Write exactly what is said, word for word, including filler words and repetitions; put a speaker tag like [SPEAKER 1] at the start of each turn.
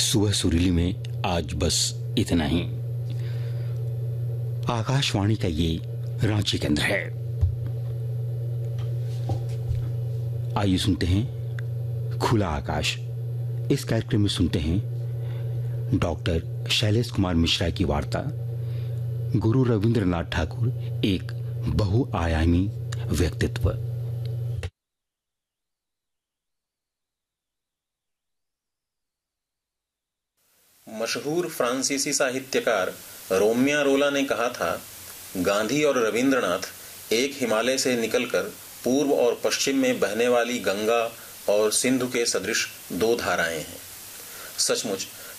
[SPEAKER 1] सुबह सुरीली में आज बस इतना ही। आकाशवाणी का ये रांची केंद्र है। आइए सुनते हैं खुला आकाश। इस कार्यक्रम में सुनते हैं डॉक्टर शैलेश कुमार मिश्रा की वार्ता गुरु रविंद्रनाथ ठाकुर, एक बहुआयामी व्यक्तित्व।
[SPEAKER 2] मशहूर फ्रांसीसी साहित्यकार रोम्या रोला ने कहा था, गांधी और रविंद्रनाथ एक हिमालय से निकलकर पूर्व और पश्चिम में बहने वाली गंगा और सिंधु के सदृश दो धाराएं हैं। सचमुच